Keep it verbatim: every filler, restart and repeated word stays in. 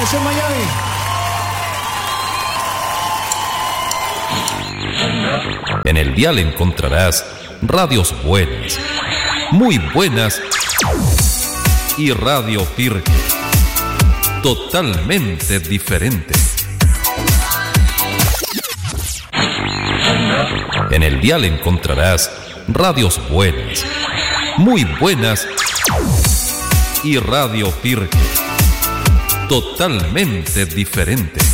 Eso es Miami. En el dial encontrarás radios buenas, muy buenas y Radio Pirque, totalmente diferente. En el dial encontrarás radios buenas, muy buenas y Radio Pirque, totalmente diferente.